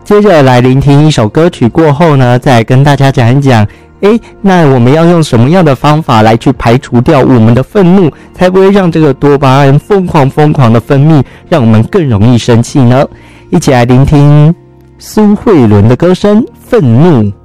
接着来聆听一首歌曲过后呢，再跟大家讲一讲那我们要用什么样的方法来去排除掉我们的愤怒，才不会让这个多巴胺疯狂的分泌，让我们更容易生气呢？一起来聆听苏慧伦的歌声《愤怒》。